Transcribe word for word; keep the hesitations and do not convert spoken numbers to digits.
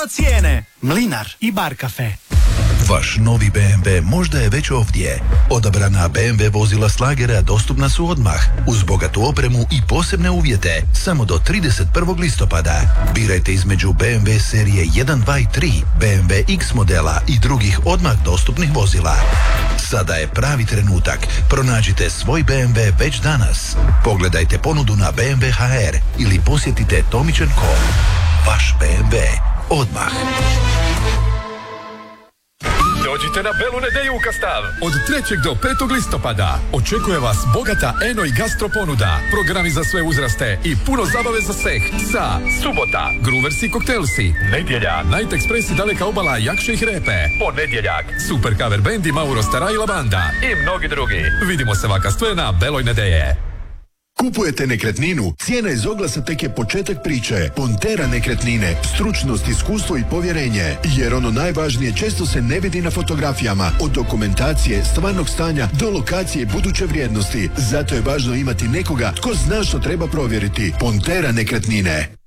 nula cijene. Mlinar i Bar Cafe. Vaš novi be em ve možda je već ovdje. Odabrana be em ve vozila Slagera dostupna su odmah, uz bogatu opremu i posebne uvjete, samo do trideset prvog listopada. Birajte između be em ve serije jedan, dva i tri, be em ve X modela i drugih odmah dostupnih vozila. Sada je pravi trenutak. Pronađite svoj be em ve već danas. Pogledajte ponudu na be em ve ha er ili posjetite tomić and co. Vaš be em ve. Odmah. Dođite na Belu nedelju u Kastav. Od trećeg do petog listopada očekuje vas bogata eno i gastro ponuda, programi za sve uzraste i puno zabave za sveh. Sa subota, Grooversi koktelsi. Nedjelja, Night Express i Daleka obala Jakše i Hrepe. Ponedjeljak, super cover band i Mauro Stara i Lavanda. I mnogi drugi. Vidimo se vakastve na Beloj nedelje. Kupujete nekretninu? Cijena iz oglasa tek je početak priče. Pontera nekretnine. Stručnost, iskustvo i povjerenje. Jer ono najvažnije često se ne vidi na fotografijama. Od dokumentacije, stvarnog stanja do lokacije buduće vrijednosti. Zato je važno imati nekoga tko zna što treba provjeriti. Pontera nekretnine.